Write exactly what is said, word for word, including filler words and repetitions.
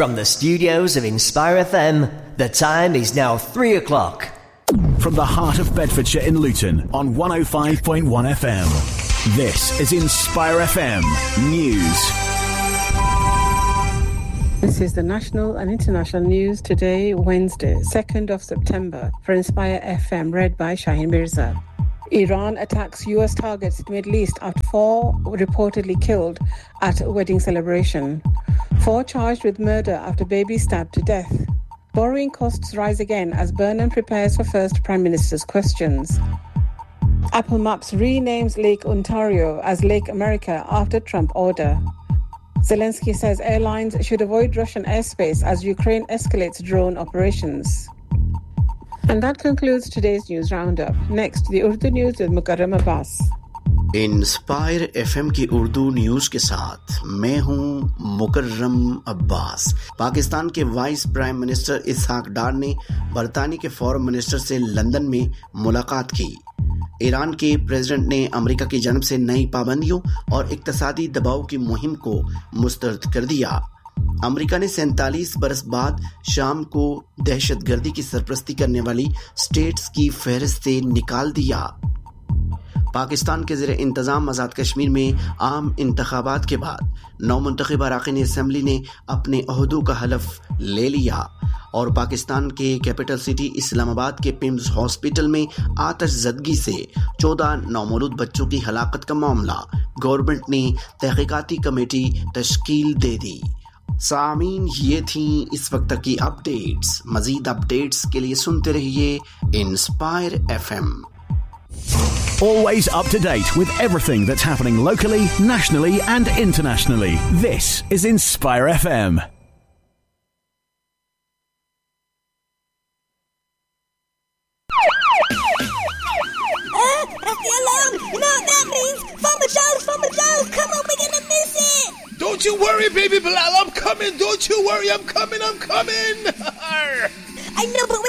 From the studios of Inspire F M, the time is now three o'clock. From the heart of Bedfordshire in Luton on one oh five point one F M. This is Inspire F M News. This is the national and international news today, Wednesday, second of September, for Inspire F M, read by Shaheen Mirza. Iran attacks U S targets in the Middle East after four reportedly killed at a wedding celebration. Four charged with murder after baby stabbed to death. Borrowing costs rise again as Burnham prepares for first Prime Minister's questions. Apple Maps renames Lake Ontario as Lake America after Trump order. Zelensky says airlines should avoid Russian airspace as Ukraine escalates drone operations. And that concludes today's news roundup. Next, the Urdu news with Mukarram Abbas. Inspire FM की Urdu news के साथ मैं हूं मुकर्रम अब्बास। पाकिस्तान के vice prime minister इसहाक डार ने बरतानी के foreign minister से London में मुलाकात की। ईरान के प्रेसिडेंट ने अमेरिका की जानिब से नई पाबंदियों और इक्तसादी दबाव की मुहिम को मुस्तरद कर दिया। अमेरिका ने सैंतालीस बरस बाद शाम को दहशतगर्दी की सरपरस्ती करने वाली स्टेट्स की फहरिस्त से निकाल दिया। पाकिस्तान के ज़ेरे इंतज़ाम आज़ाद कश्मीर में आम इंतखाबात के बाद नौ मुंतखब अराकीन असम्बली ने अपने अहदों का हलफ ले लिया और पाकिस्तान के कैपिटल सिटी इस्लामाबाद के पिम्स हॉस्पिटल में आतिशज़दगी से चौदह नौमौलूद बच्चों की हलाकत का मामला गवर्नमेंट ने तहकीकाती कमेटी तश्कील दे दी। सामीन, ये थी इस वक्त की अपडेट्स। मजीद अपडेट्स के लिए सुनते रहिए inspire FM. Always up to date with everything that's happening locally, nationally and internationally. This is Inspire F M. Uh, that's the alarm! You know what that means? Farmer Joe's, Farmer Joe's! Come on, we're gonna miss it! Don't you worry, baby Bilal, I'm coming! Don't you worry, I'm coming, I'm coming! I know, but